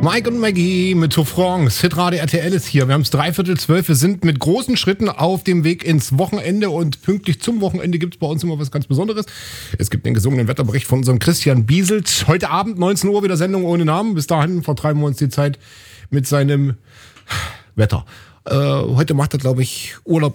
Mike und Maggie mit Souffrance. Hitradio RTL ist hier. Wir haben es 11:45. Wir sind mit großen Schritten auf dem Weg ins Wochenende und pünktlich zum Wochenende gibt es bei uns immer was ganz Besonderes. Es gibt den gesungenen Wetterbericht von unserem Christian Bieselt. Heute Abend 19 Uhr wieder Sendung ohne Namen. Bis dahin vertreiben wir uns die Zeit mit seinem Wetter. Heute macht er, glaube ich, Urlaub